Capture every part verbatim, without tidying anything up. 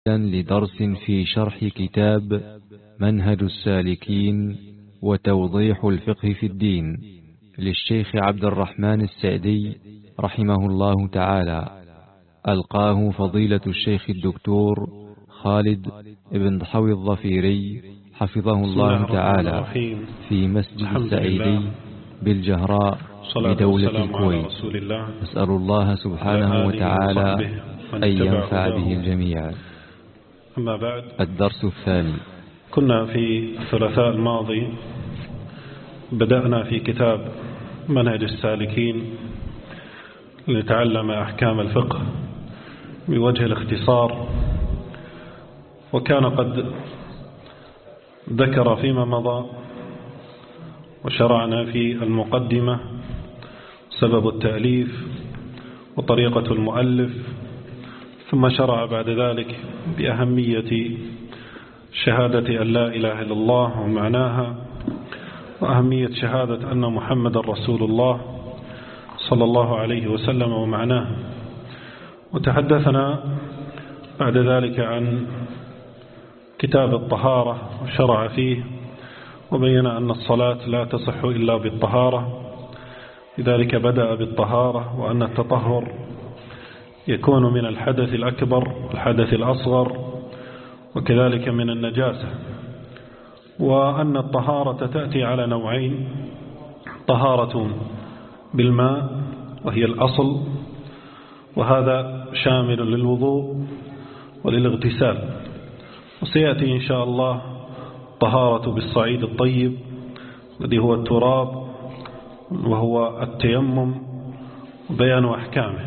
لدرس في شرح كتاب منهج السالكين وتوضيح الفقه في الدين للشيخ عبد الرحمن السعدي رحمه الله تعالى. ألقاه فضيلة الشيخ الدكتور خالد بن ضحوي الظفيري حفظه الله تعالى في مسجد السعيدي بالجهراء بدولة الكويت. نسأل الله سبحانه وتعالى أن ينفع به الجميع. أما بعد، الدرس الثاني. كنا في الثلاثاء الماضي بدأنا في كتاب منهج السالكين لنتعلم أحكام الفقه بوجه الاختصار، وكان قد ذكر فيما مضى وشرعنا في المقدمة سبب التأليف وطريقة المؤلف، ثم شرع بعد ذلك بأهمية شهادة أن لا إله إلا الله ومعناها، وأهمية شهادة أن محمد رسول الله صلى الله عليه وسلم ومعناه. وتحدثنا بعد ذلك عن كتاب الطهارة وشرع فيه، وبين أن الصلاة لا تصح إلا بالطهارة، لذلك بدأ بالطهارة، وأن التطهر يكون من الحدث الأكبر والحدث الأصغر وكذلك من النجاسة، وأن الطهارة تأتي على نوعين: طهارة بالماء وهي الأصل، وهذا شامل للوضوء وللاغتسال، وسيأتي إن شاء الله طهارة بالصعيد الطيب الذي هو التراب وهو التيمم وبيان أحكامه.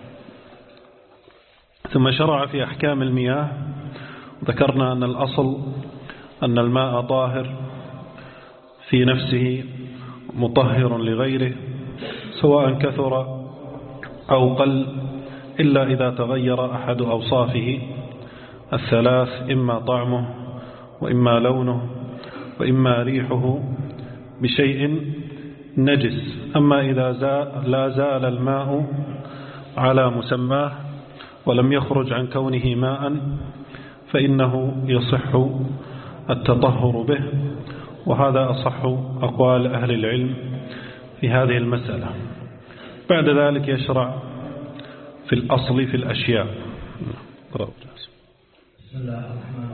ثم شرع في أحكام المياه، ذكرنا أن الأصل أن الماء طاهر في نفسه مطهر لغيره سواء كثر أو قل، إلا إذا تغير أحد أوصافه الثلاث: إما طعمه وإما لونه وإما ريحه بشيء نجس. أما إذا زال لا زال الماء على مسماه ولم يخرج عن كونه ماء فإنه يصح التطهر به، وهذا أصح أقوال أهل العلم في هذه المسألة. بعد ذلك يشرع في الأصل في الأشياء. بسم الله الرحمن